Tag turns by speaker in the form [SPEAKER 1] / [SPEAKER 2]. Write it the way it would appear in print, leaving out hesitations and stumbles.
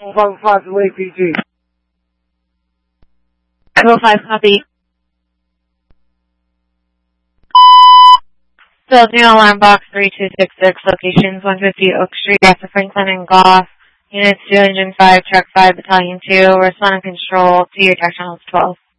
[SPEAKER 1] 5 to APG.
[SPEAKER 2] 505, copy. Building alarm box 3266, locations 150 Oak Street, after Franklin and Goff. Units 2 Engine 5, Truck 5, Battalion 2, respond and control to your directionals 12.